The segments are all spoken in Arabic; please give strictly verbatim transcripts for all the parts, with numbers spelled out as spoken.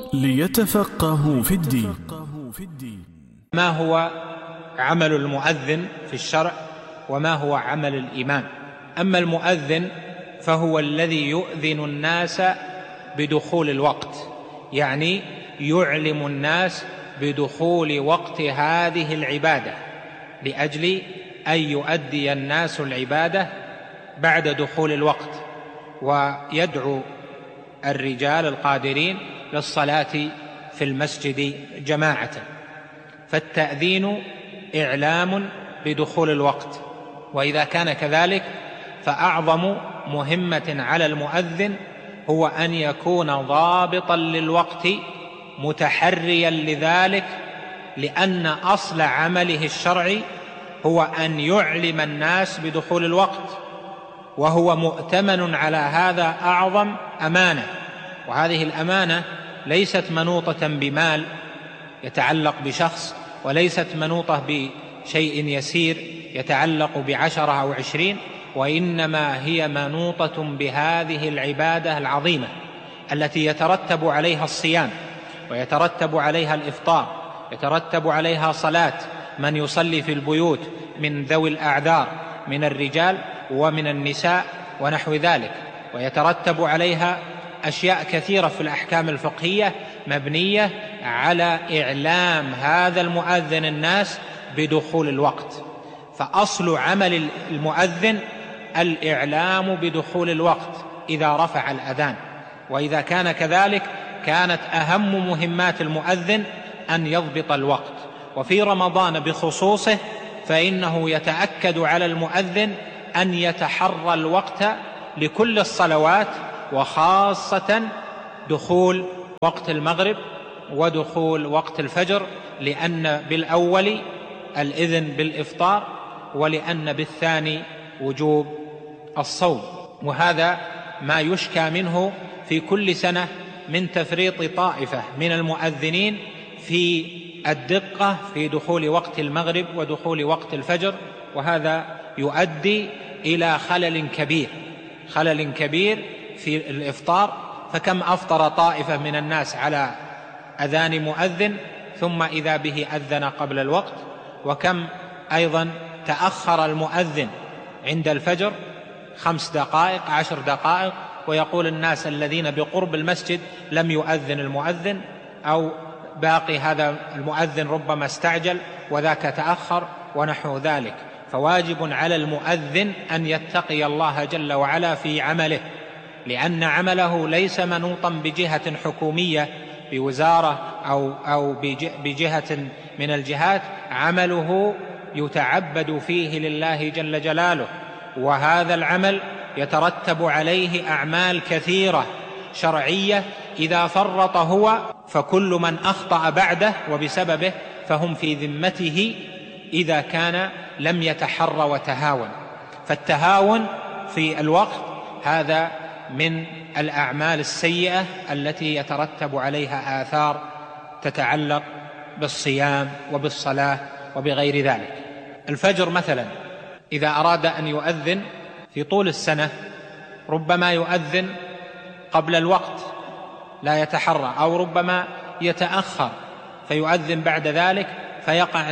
ليتفقهوا في الدين. ما هو عمل المؤذن في الشرع وما هو عمل الإمام؟ أما المؤذن فهو الذي يؤذن الناس بدخول الوقت، يعني يعلم الناس بدخول وقت هذه العبادة لأجل أن يؤدي الناس العبادة بعد دخول الوقت، ويدعو الرجال القادرين للصلاة في المسجد جماعة. فالتأذين إعلام بدخول الوقت، وإذا كان كذلك فأعظم مهمة على المؤذن هو أن يكون ضابطا للوقت متحريا لذلك، لأن أصل عمله الشرعي هو أن يعلم الناس بدخول الوقت، وهو مؤتمن على هذا أعظم أمانة. وهذه الأمانة ليست منوطة بمال يتعلق بشخص، وليست منوطة بشيء يسير يتعلق بعشرة أو عشرين، وإنما هي منوطة بهذه العبادة العظيمة التي يترتب عليها الصيام، ويترتب عليها الإفطار، يترتب عليها صلاة من يصلي في البيوت من ذوي الأعذار من الرجال ومن النساء ونحو ذلك، ويترتب عليها أشياء كثيرة في الأحكام الفقهية مبنية على إعلام هذا المؤذن الناس بدخول الوقت. فأصل عمل المؤذن الإعلام بدخول الوقت إذا رفع الأذان، وإذا كان كذلك كانت أهم مهمات المؤذن أن يضبط الوقت. وفي رمضان بخصوصه فإنه يتأكد على المؤذن أن يتحرى الوقت لكل الصلوات، وخاصة دخول وقت المغرب ودخول وقت الفجر، لأن بالأول الإذن بالإفطار، ولأن بالثاني وجوب الصوم. وهذا ما يشكى منه في كل سنة من تفريط طائفة من المؤذنين في الدقة في دخول وقت المغرب ودخول وقت الفجر، وهذا يؤدي إلى خلل كبير خلل كبير في الإفطار. فكم أفطر طائفة من الناس على أذان مؤذن ثم إذا به أذن قبل الوقت، وكم أيضا تأخر المؤذن عند الفجر خمس دقائق عشر دقائق، ويقول الناس الذين بقرب المسجد لم يؤذن المؤذن، أو باقي هذا المؤذن ربما استعجل وذاك تأخر ونحو ذلك. فواجب على المؤذن أن يتقي الله جل وعلا في عمله، لأن عمله ليس منوطا بجهة حكومية بوزارة أو, أو بجهة من الجهات، عمله يتعبد فيه لله جل جلاله، وهذا العمل يترتب عليه أعمال كثيرة شرعية. إذا فرط هو فكل من أخطأ بعده وبسببه فهم في ذمته إذا كان لم يتحرى وتهاون. فالتهاون في الوقت هذا من الأعمال السيئة التي يترتب عليها آثار تتعلق بالصيام وبالصلاة وبغير ذلك. الفجر مثلا إذا أراد أن يؤذن في طول السنة ربما يؤذن قبل الوقت لا يتحرى، أو ربما يتأخر فيؤذن بعد ذلك، فيقع,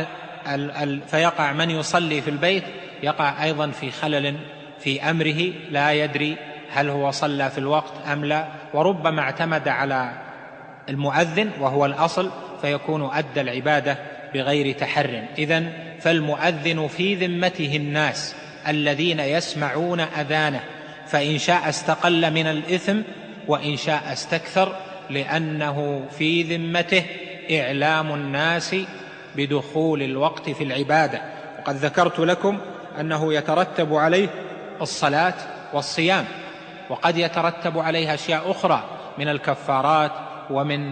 فيقع من يصلي في البيت يقع أيضا في خلل في أمره، لا يدري هل هو صلى في الوقت أم لا، وربما اعتمد على المؤذن وهو الأصل فيكون أدى العبادة بغير تحر. إذن فالمؤذن في ذمته الناس الذين يسمعون أذانه، فإن شاء استقل من الإثم وإن شاء استكثر، لأنه في ذمته إعلام الناس بدخول الوقت في العبادة. وقد ذكرت لكم أنه يترتب عليه الصلاة والصيام، وقد يترتب عليها أشياء أخرى من الكفارات ومن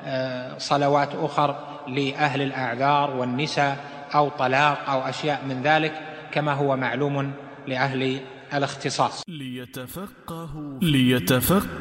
صلوات أخرى لأهل الأعذار والنساء أو طلاق أو أشياء من ذلك، كما هو معلوم لأهل الاختصاص. ليتفقهوا